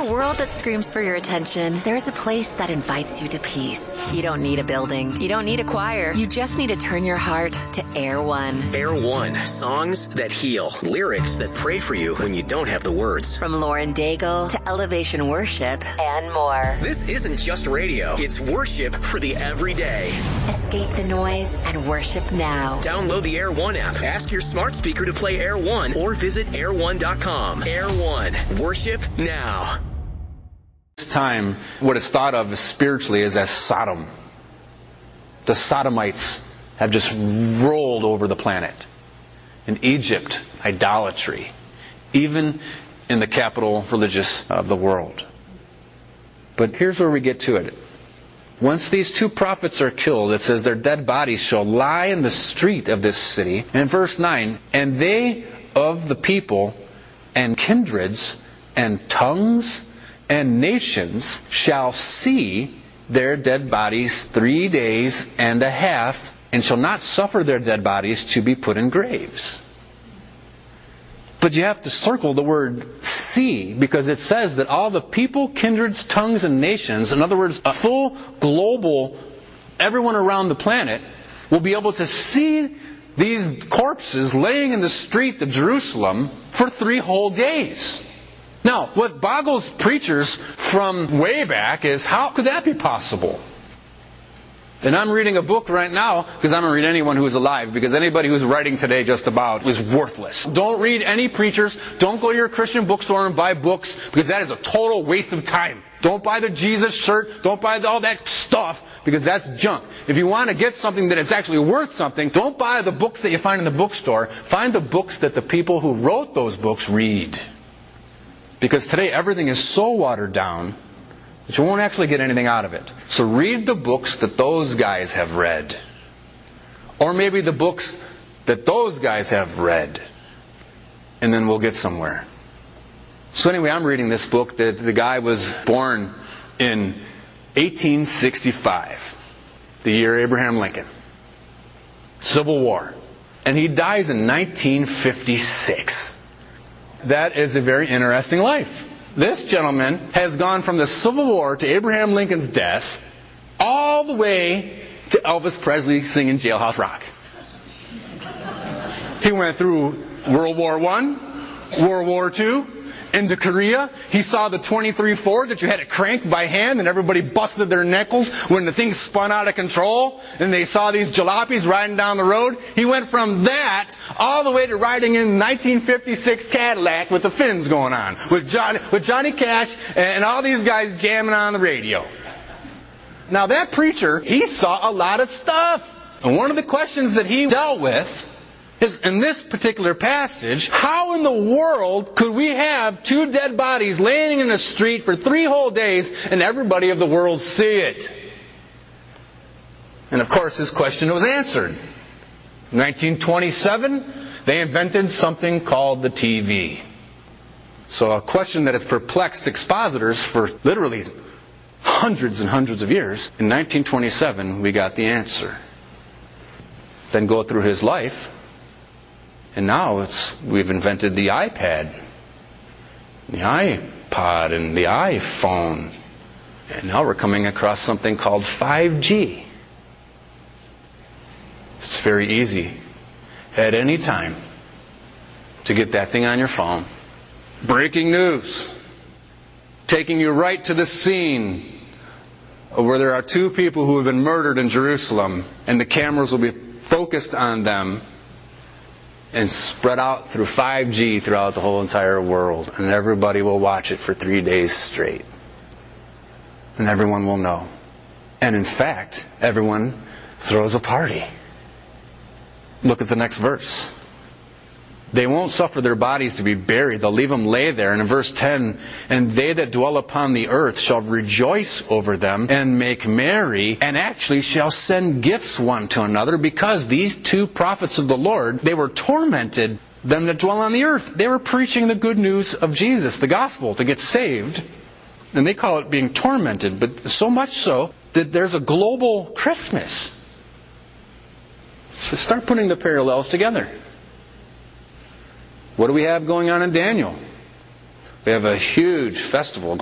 a world that screams for your attention, there is a place that invites you to peace. You don't need a building. You don't need a choir. You just need to turn your heart to Air One. Air One. Songs that heal. Lyrics that pray for you when you don't have the words. From Lauren Daigle to Elevation Worship and more. This isn't just radio. It's worship for the everyday. Escape the noise and worship now. Download the Air One app. Ask your smart speaker to play Air One or visit air1.com. Air One. Worship now. This time, what it's thought of spiritually is as Sodom. The Sodomites have just rolled over the planet. In Egypt, idolatry. Even in the capital religious of the world. But here's where we get to it. Once these two prophets are killed, it says their dead bodies shall lie in the street of this city. And verse 9, and they of the people and kindreds and tongues and nations shall see their dead bodies 3 days and a half, and shall not suffer their dead bodies to be put in graves. But you have to circle the word see, because it says that all the people, kindreds, tongues, and nations, in other words, a full global, everyone around the planet, will be able to see these corpses laying in the street of Jerusalem for 3 whole days. Now, what boggles preachers from way back is, how could that be possible? And I'm reading a book right now, because I don't read anyone who is alive, because anybody who's writing today just about is worthless. Don't read any preachers. Don't go to your Christian bookstore and buy books, because that is a total waste of time. Don't buy the Jesus shirt. Don't buy all that stuff, because that's junk. If you want to get something that is actually worth something, don't buy the books that you find in the bookstore. Find the books that the people who wrote those books read. Because today everything is so watered down that you won't actually get anything out of it. So read the books that those guys have read. Or maybe the books that those guys have read. And then we'll get somewhere. So anyway, I'm reading this book that the guy was born in 1865. The year Abraham Lincoln. Civil War. And he dies in 1956. That is a very interesting life. This gentleman has gone from the Civil War to Abraham Lincoln's death all the way to Elvis Presley singing Jailhouse Rock. He went through World War I, World War II, into Korea. He saw the 23 Ford that you had to crank by hand and everybody busted their knuckles when the thing spun out of control. And they saw these jalopies riding down the road. He went from that all the way to riding in 1956 Cadillac with the fins going on. With Johnny Cash and all these guys jamming on the radio. Now that preacher, he saw a lot of stuff. And one of the questions that he dealt with is, in this particular passage, how in the world could we have 2 dead bodies laying in the street for 3 whole days and everybody of the world see it? And of course his question was answered. In 1927, they invented something called the TV. So a question that has perplexed expositors for literally hundreds and hundreds of years, in 1927 we got the answer. Then go through his life, and now we've invented the iPad, the iPod, and the iPhone. And now we're coming across something called 5G. It's very easy at any time to get that thing on your phone. Breaking news. Taking you right to the scene where there are 2 people who have been murdered in Jerusalem, and the cameras will be focused on them and spread out through 5G throughout the whole entire world. And everybody will watch it for 3 days straight. And everyone will know. And in fact, everyone throws a party. Look at the next verse. They won't suffer their bodies to be buried. They'll leave them lay there. And in verse 10, and they that dwell upon the earth shall rejoice over them and make merry, and actually shall send gifts one to another, because these 2 prophets of the Lord, they were tormented, them that dwell on the earth. They were preaching the good news of Jesus, the gospel, to get saved. And they call it being tormented, but so much so that there's a global Christmas. So start putting the parallels together. What do we have going on in Daniel? We have a huge festival